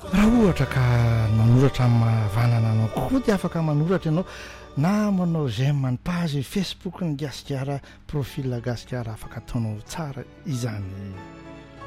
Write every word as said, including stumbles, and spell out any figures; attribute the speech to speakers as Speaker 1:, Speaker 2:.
Speaker 1: raha ohatra ka manoratra mavanana anao koa dia afaka manoratra ianao na manao j'aime ny page Facebook ny gasikara profil gasikara afaka ataonao tsara izany